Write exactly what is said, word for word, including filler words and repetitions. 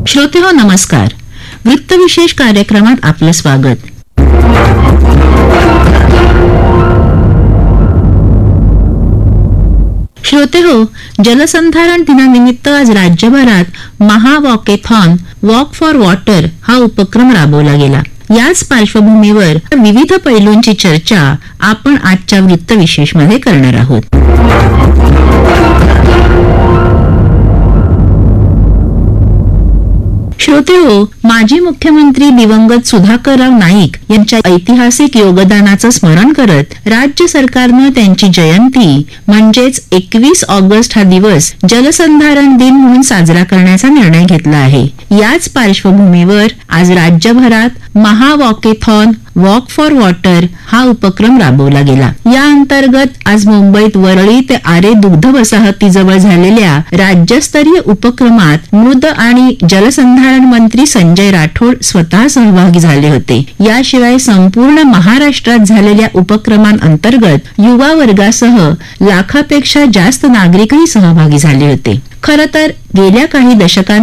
श्रोतेहो नमस्कार. वृत्तविशेष कार्यक्रमात आपलं स्वागत. श्रोतेहो, जलसंधारण दिनानिमित्त आज राज्यभरात महा वॉकेथॉन वॉक फॉर वॉटर हा उपक्रम राबवला गेला. याच पार्श्वभूमीवर विविध पैलूंची चर्चा आपण आजच्या वृत्तविशेष मध्ये करणार आहोत. श्रोतेहो, माजी मुख्यमंत्री दिवंगत सुधाकरराव नाईक यांच्या ऐतिहासिक योगदानाचं स्मरण करत राज्य सरकारनं त्यांची जयंती म्हणजेच एकवीस ऑगस्ट हा दिवस जलसंधारण दिन म्हणून साजरा करण्याचा निर्णय घेतला आहे. याच पार्श्वभूमीवर आज राज्यभरात महा वॉकेथॉन वॉक फॉर वॉटर हा उपक्रम राबवला गेला. या अंतर्गत आज मुंबईत वरळी ते आरे दुग्ध वसाहतीजवळ झालेल्या राज्यस्तरीय उपक्रमात मृद आणि जलसंधारण मंत्री संजय राठोड स्वतः सहभागी झाले होते. याशिवाय संपूर्ण महाराष्ट्रात झालेल्या उपक्रमांअंतर्गत युवा वर्गासह लाखापेक्षा जास्त नागरिकही सहभागी झाले होते. खरं तर गेल्या काही दशकांत